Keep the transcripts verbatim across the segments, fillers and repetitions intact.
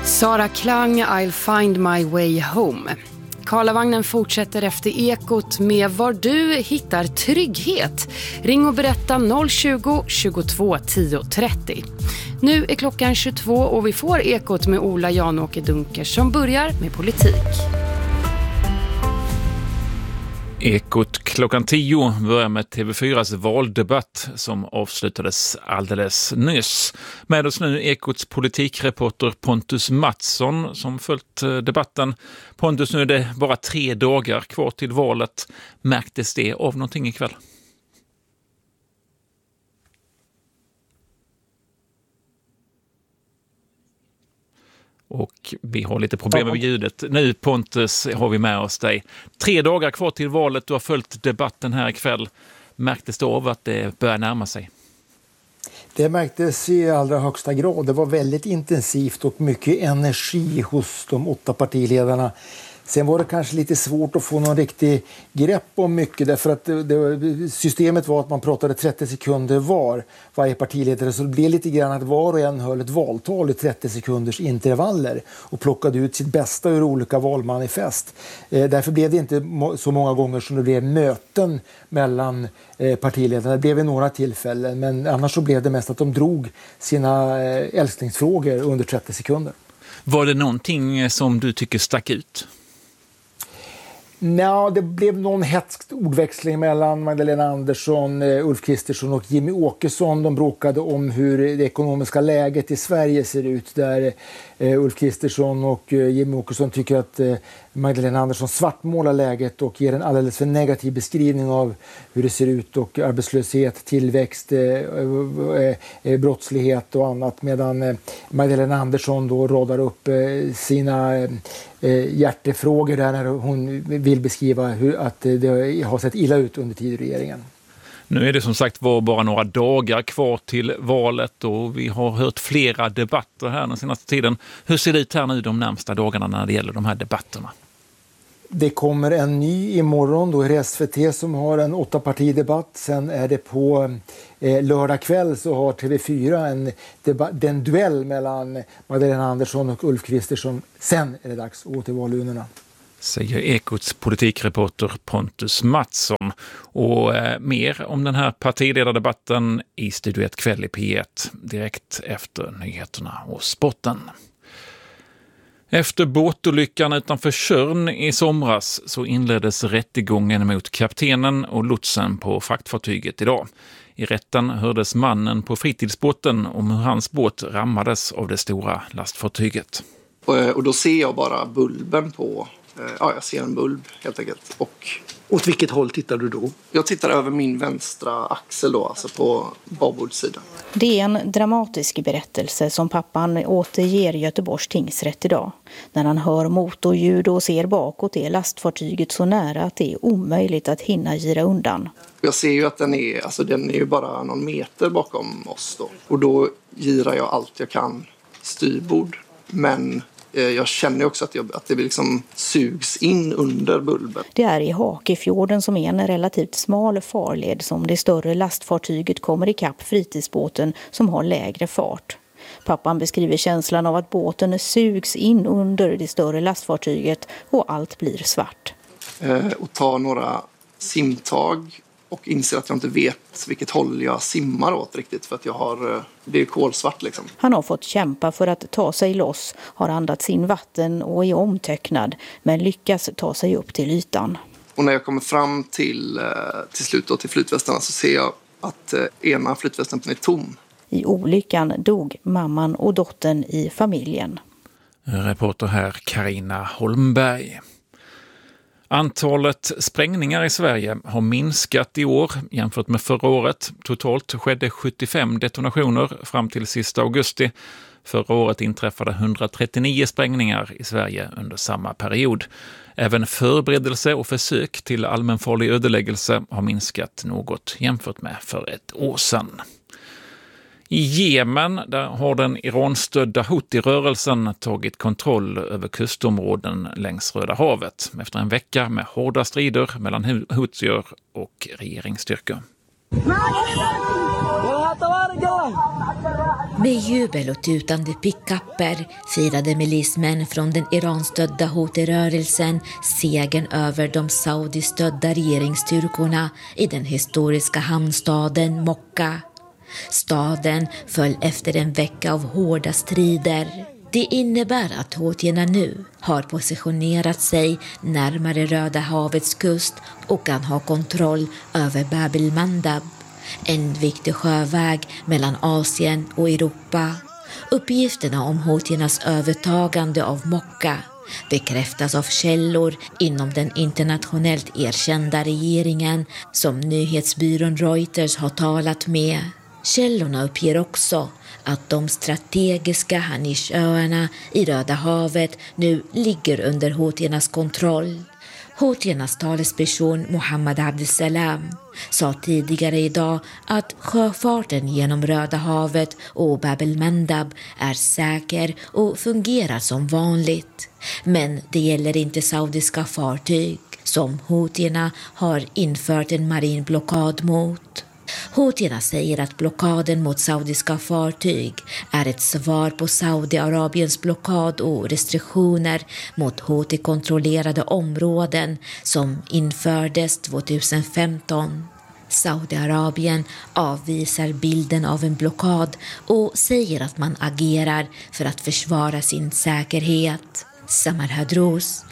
Sara Klang, I'll find my way home. Karlavagnen fortsätter efter Ekot med var du hittar trygghet. Ring och berätta noll tjugo, tjugotvå, tio, trettio. Nu är klockan tjugotvå och vi får Ekot med Ola Janåker Dunkers som börjar med politik. Ekot klockan tio börjar med T V fyras valdebatt som avslutades alldeles nyss. Med oss nu Ekots politikreporter Pontus Mattsson som följt debatten. Pontus, nu är det bara tre dagar kvar till valet. Märktes det av någonting ikväll? Och vi har lite problem med ljudet. Nu Pontus har vi med oss dig. Tre dagar kvar till valet. Du har följt debatten här ikväll. Märktes det av att det börjar närma sig? Det märktes i allra högsta grad. Det var väldigt intensivt och mycket energi hos de åtta partiledarna. Sen var det kanske lite svårt att få någon riktig grepp om mycket därför att det, det, systemet var att man pratade trettio sekunder var varje partiledare, så det blev lite grann att var och en höll ett valtal i trettio sekunders intervaller och plockade ut sitt bästa ur olika valmanifest. Eh, därför blev det inte må- så många gånger som det blev möten mellan eh, partiledarna. Det blev vid några tillfällen, men annars så blev det mest att de drog sina eh, älsklingsfrågor under trettio sekunder. Var det någonting som du tycker stack ut? Ja, det blev någon hätsk ordväxling mellan Magdalena Andersson, Ulf Kristersson och Jimmy Åkesson. De bråkade om hur det ekonomiska läget i Sverige ser ut, där eh, Ulf Kristersson och eh, Jimmy Åkesson tycker att eh, Magdalena Andersson svartmålar läget och ger en alldeles för negativ beskrivning av hur det ser ut, och arbetslöshet, tillväxt, eh, eh, eh, brottslighet och annat, medan eh, Magdalena Andersson då radar upp eh, sina eh, hjärtefrågor där när hon vill beskriva hur att det har sett illa ut under tid i regeringen. Nu är det som sagt var bara några dagar kvar till valet och vi har hört flera debatter här den senaste tiden. Hur ser det ut här nu de närmsta dagarna när det gäller de här debatterna? Det kommer en ny imorgon, då är det S V T som har en åttapartidebatt. Sen är det på eh, lördag kväll så har T V fyra en, deba- den duell mellan Magdalena Andersson och Ulf Kristersson. Sen är det dags att gå till valurnorna. Säger Ekots politikreporter Pontus Mattsson. Och eh, mer om den här partiledardebatten i Studio ett kväll i P ett direkt efter nyheterna och sporten. Efter båtolyckan utanför Tjörn i somras så inleddes rättegången mot kaptenen och lotsen på fraktfartyget idag. I rätten hördes mannen på fritidsbåten om hur hans båt rammades av det stora lastfartyget. Och då ser jag bara bulben på, ja jag ser en bulb helt enkelt. Och åt vilket håll tittar du då? Jag tittar över min vänstra axel då, alltså på babordssidan. Det är en dramatisk berättelse som pappan återger Göteborgs tingsrätt idag. När han hör motorljud och ser bakåt är lastfartyget så nära att det är omöjligt att hinna gira undan. Jag ser ju att den är, alltså den är ju bara någon meter bakom oss då. Och då girar jag allt jag kan styrbord. Men jag känner också att, jag, att det liksom sugs in under bulben. Det är i Hakefjorden som är en relativt smal farled som det större lastfartyget kommer i kapp fritidsbåten som har lägre fart. Pappan beskriver känslan av att båten sugs in under det större lastfartyget och allt blir svart. Eh, och ta några simtag och inser att jag inte vet vilket håll jag simmar åt riktigt för att jag har, det är kolsvart liksom. Han har fått kämpa för att ta sig loss, har andats in vatten och är omtöcknad men lyckas ta sig upp till ytan. Och när jag kommer fram till, till slut då, till flytvästarna så ser jag att ena flytvästen är tom. I olyckan dog mamman och dottern i familjen. Reporter här Carina Holmberg. Antalet sprängningar i Sverige har minskat i år jämfört med förra året. Totalt skedde sjuttiofem detonationer fram till sista augusti. Förra året inträffade hundratrettionio sprängningar i Sverige under samma period. Även förberedelse och försök till allmänfarlig ödeläggelse har minskat något jämfört med för ett år sedan. I Jemen där har den Iran-stödda Houthi-rörelsen tagit kontroll över kustområden längs Röda havet efter en vecka med hårda strider mellan Houthier och regeringsstyrkor. Med jubel och tutande pickapper firade milismän från den Iran-stödda Houthi-rörelsen segern över de Saudi-stödda regeringsstyrkorna i den historiska hamnstaden Mokka. Staden föll efter en vecka av hårda strider. Det innebär att houtierna nu har positionerat sig närmare Röda havets kust och kan ha kontroll över Bab el-Mandab, en viktig sjöväg mellan Asien och Europa. Uppgifterna om houtiernas övertagande av Mokka bekräftas av källor inom den internationellt erkända regeringen som nyhetsbyrån Reuters har talat med. Källorna uppger också att de strategiska Hanishöarna i Röda havet nu ligger under houtiernas kontroll. Houtiernas talesperson Mohammed Abdesalam sa tidigare idag att sjöfarten genom Röda havet och Bab el-Mandab är säker och fungerar som vanligt. Men det gäller inte saudiska fartyg som houtierna har infört en marin blockad mot. Houtierna säger att blockaden mot saudiska fartyg är ett svar på Saudiarabiens blockad och restriktioner mot Houthi-kontrollerade områden som infördes tjugohundrafemton. Saudiarabien avvisar bilden av en blockad och säger att man agerar för att försvara sin säkerhet. Samar Hadrous,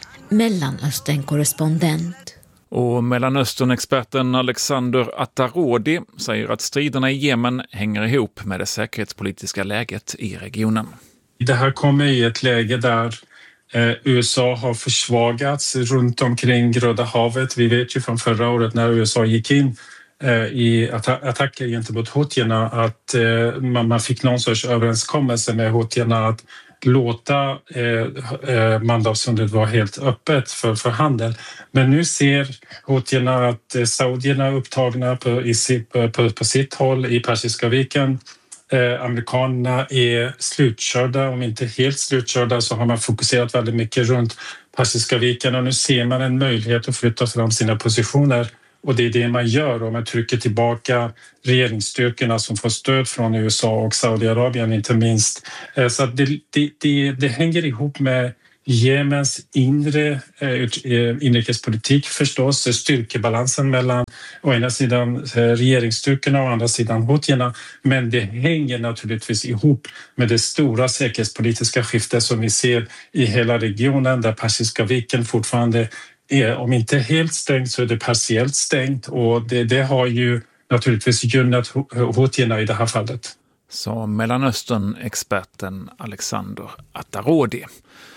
Mellanöstern-korrespondent. Och Mellanöstern-experten Alexander Atarodi säger att striderna i Jemen hänger ihop med det säkerhetspolitiska läget i regionen. Det här kommer i ett läge där eh, U S A har försvagats runt omkring Röda havet. Vi vet ju från förra året när U S A gick in eh, i atta- attacker gentemot houtierna att eh, man, man fick någon sorts överenskommelse med houtierna att låta eh, eh, Mandabsundet vara helt öppet för, för handel. Men nu ser houtierna att eh, saudierna är upptagna på, i, på, på, på sitt håll i Persiska viken. Eh, amerikanerna är slutkörda, om inte helt slutkörda så har man fokuserat väldigt mycket runt Persiska viken och nu ser man en möjlighet att flytta fram sina positioner. Och det är det man gör om man trycker tillbaka regeringsstyrkorna som får stöd från U S A och Saudiarabien inte minst. Så att det, det, det, det hänger ihop med Jemens inre eh, inrikespolitik förstås, styrkebalansen mellan å ena sidan regeringsstyrkorna och å andra sidan houtierna. Men det hänger naturligtvis ihop med det stora säkerhetspolitiska skiftet som vi ser i hela regionen där Persiska viken fortfarande är, om inte helt stängt så är det partiellt stängt och det, det har ju naturligtvis gynnat houtierna i det här fallet. Så Mellanöstern-experten Alexander Atarodi.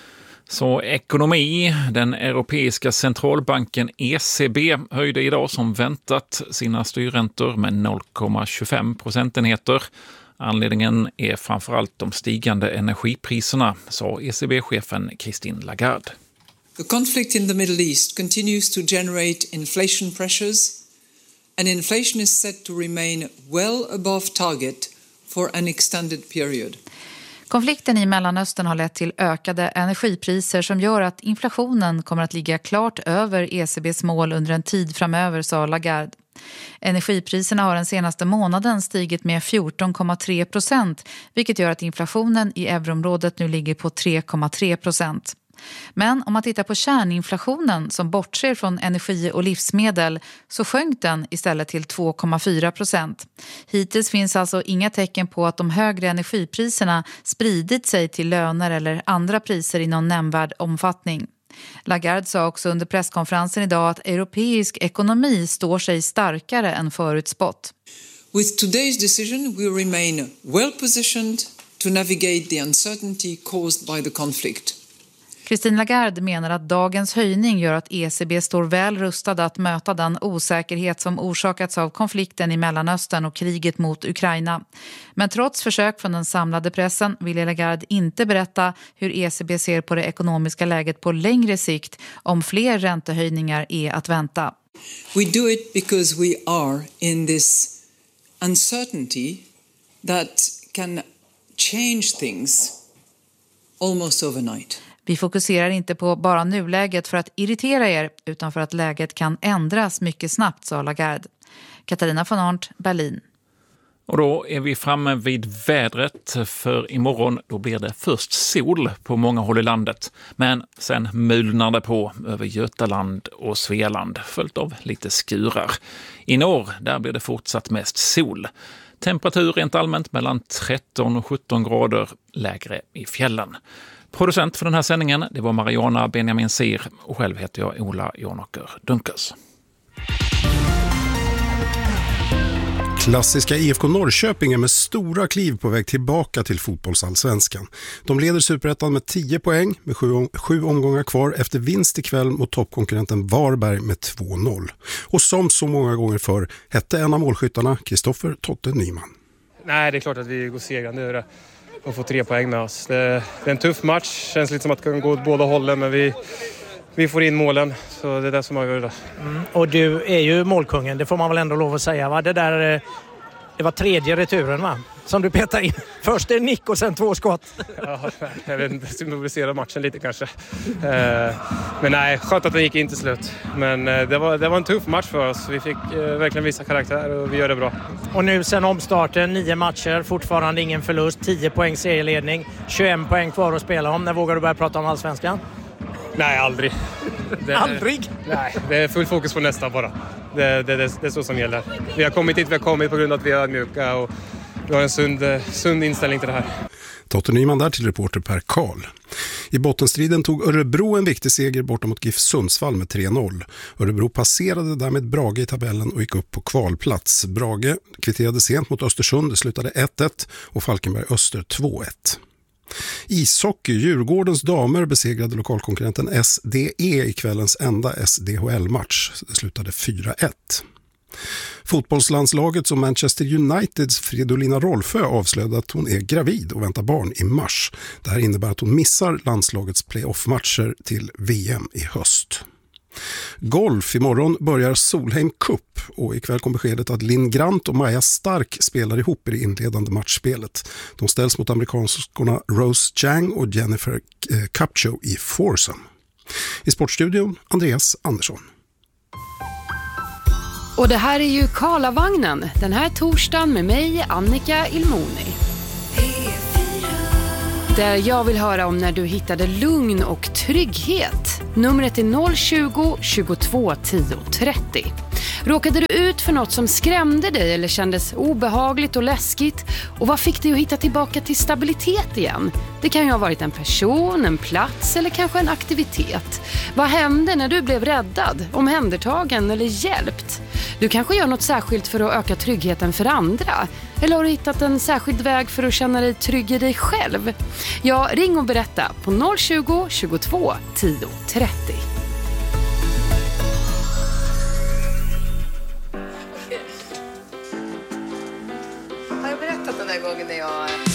Så ekonomi, den europeiska centralbanken E C B höjde idag som väntat sina styrräntor med noll komma tjugofem procentenheter. Anledningen är framförallt de stigande energipriserna, sa E C B-chefen Christine Lagarde. The conflict in the Middle East continues to generate inflation pressures, and inflation is set to remain well above target for an extended period. Konflikten i Mellanöstern har lett till ökade energipriser som gör att inflationen kommer att ligga klart över E C B:s mål under en tid framöver, sa Lagarde. Energipriserna har den senaste månaden stigit med fjorton komma tre procent, vilket gör att inflationen i euroområdet nu ligger på tre komma tre procent. Men om man tittar på kärninflationen som bortser från energi och livsmedel så sjönk den istället till två komma fyra procent. Hittills finns alltså inga tecken på att de högre energipriserna spridit sig till löner eller andra priser i någon nämnvärd omfattning. Lagarde sa också under presskonferensen idag att europeisk ekonomi står sig starkare än förutspått. With today's decision we remain well positioned to navigate the uncertainty caused by the conflict. Christine Lagarde menar att dagens höjning gör att E C B står väl rustad att möta den osäkerhet som orsakats av konflikten i Mellanöstern och kriget mot Ukraina. Men trots försök från den samlade pressen vill Lagarde inte berätta hur E C B ser på det ekonomiska läget på längre sikt om fler räntehöjningar är att vänta. We do it because we are in this uncertainty that can change things almost overnight. Vi fokuserar inte på bara nuläget för att irritera er utan för att läget kan ändras mycket snabbt, sa Lagarde. Katarina von Arndt, Berlin. Och då är vi framme vid vädret, för imorgon då blir det först sol på många håll i landet. Men sen mulnar det på över Götaland och Svealand, följt av lite skurar. I norr där blir det fortsatt mest sol. Temperatur rent allmänt mellan tretton och sjutton grader, lägre i fjällen. Producent för den här sändningen det var Mariana Benjamin Sir och själv heter jag Ola Jonåker Dunkers. Klassiska I F K Norrköping är med stora kliv på väg tillbaka till fotbollsallsvenskan. De leder Superettan med tio poäng med sju, sju omgångar kvar efter vinst ikväll mot toppkonkurrenten Varberg med två noll. Och som så många gånger förr hette en av målskyttarna Kristoffer Totte Nyman. Nej, det är klart att vi går segrande ur det och får tre poäng med oss. Det är en tuff match, känns lite som att det kan gå åt båda hållen, men vi... Vi får in målen, så det är det som avgör det. Mm. Och du är ju målkungen, det får man väl ändå lov att säga, va? Det där, det var tredje returen, va? Som du petar in. Först en nick och sen två skott. Ja, jag vet inte, symbolisera matchen lite kanske. Eh, men nej, skönt att det gick in till slut. Men eh, det, var, det var en tuff match för oss. Vi fick eh, verkligen visa karaktär och vi gör det bra. Och nu sen omstarten, nio matcher, fortfarande ingen förlust, tio poäng serieledning, tjugoett poäng kvar att spela om. När vågar du börja prata om allsvenskan? Nej, aldrig. Det, aldrig? Nej, det är full fokus på nästa bara. Det, det, det, det är så som gäller. Vi har kommit hit, vi har kommit på grund av att vi är mjuka och vi har en sund, sund inställning till det här. Totte Nyman där till reporter Per Karl. I bottenstriden tog Örebro en viktig seger borta mot GIF Sundsvall med tre noll. Örebro passerade därmed Brage i tabellen och gick upp på kvalplats. Brage kvitterade sent mot Östersund, det slutade ett ett och Falkenberg Öster två ett. Ishockey, Djurgårdens damer besegrade lokalkonkurrenten S D E i kvällens enda S D H L-match. Det slutade fyra ett. Fotbollslandslaget som Manchester Uniteds Fridolina Rolfö avslöjade att hon är gravid och väntar barn i mars. Det här innebär att hon missar landslagets playoff-matcher till V M i höst. Golf, imorgon börjar Solheim Cup och ikväll kom beskedet att Linn Grant och Maja Stark spelar ihop i det inledande matchspelet. De ställs mot amerikanskorna Rose Chang och Jennifer Capcho i foursome. I Sportstudion, Andreas Andersson. Och det här är ju Karlavagnen, den här torsdagen med mig, Annika Ilmoni. Där jag vill höra om när du hittade lugn och trygghet. Numret är noll tjugo, tjugotvå, tio, trettio. Råkade du ut för något som skrämde dig eller kändes obehagligt och läskigt? Och vad fick dig att hitta tillbaka till stabilitet igen? Det kan ju ha varit en person, en plats eller kanske en aktivitet. Vad hände när du blev räddad, omhändertagen eller hjälpt? Du kanske gör något särskilt för att öka tryggheten för andra. Eller har du hittat en särskild väg för att känna dig trygg i dig själv? Ja, ring och berätta på noll tjugo, tjugotvå, tio, trettio. Har jag berättat den där gången när jag